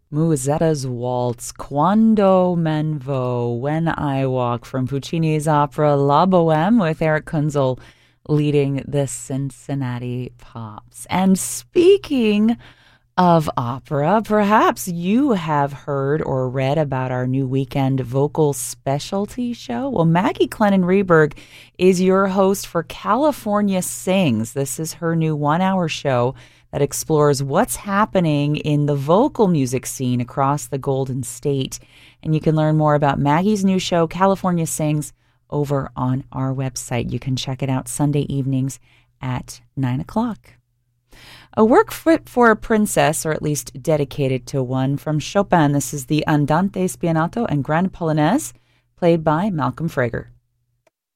Musetta's Waltz, Quando Men Vo, When I Walk from Puccini's opera La Boheme with Eric Kunzel leading the Cincinnati Pops. And speaking of opera, perhaps you have heard or read about our new weekend vocal specialty show. Well, Maggie Clennon Reberg is your host for California Sings. This is her new 1-hour show that explores what's happening in the vocal music scene across the Golden State. And you can learn more about Maggie's new show, California Sings, over on our website. You can check it out Sunday evenings at 9 o'clock. A work fit for a princess, or at least dedicated to one, from Chopin. This is the Andante Spianato and Grand Polonaise, played by Malcolm Frager.